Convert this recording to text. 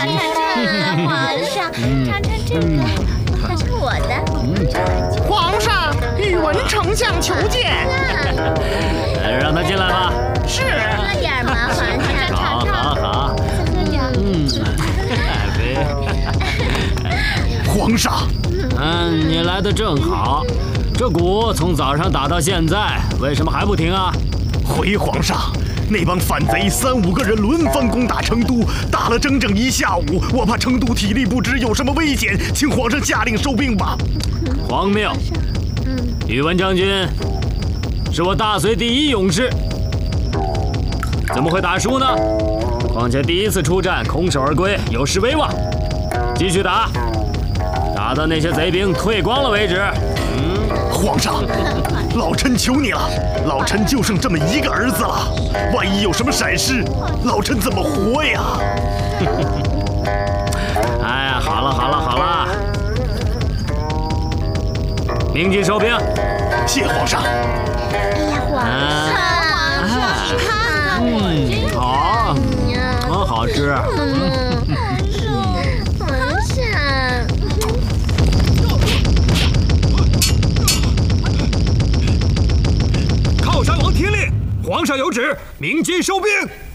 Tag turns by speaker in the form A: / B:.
A: 皇上，尝尝这个，尝尝我的。
B: 皇上，宇文丞相求见。
C: 让他进来吧。
B: 是。
A: 喝点嘛，皇上。
C: 好。
A: 再喝点。
B: 皇上，
C: 你来的正好。这鼓从早上打到现在，为什么还不停啊？
B: 回皇上，那帮反贼3、5个人轮番攻打成都，打了整整1下午，我怕成都体力不支，有什么危险，请皇上下令收兵吧。
C: 荒谬！宇文将军是我大隋第1勇士，怎么会打输呢？况且第1次出战空手而归，有失威望。继续打，打到那些贼兵退光了为止。
B: 皇上，老臣求你了，老臣就剩这么1个儿子了，万一有什么闪失，老臣怎么活呀？
C: 哎呀，好了，鸣金收兵。
B: 谢皇上。
A: 哎呀，皇上，你看看，
C: 好吃。
D: 靠山王听令，皇上有旨，鸣金收兵。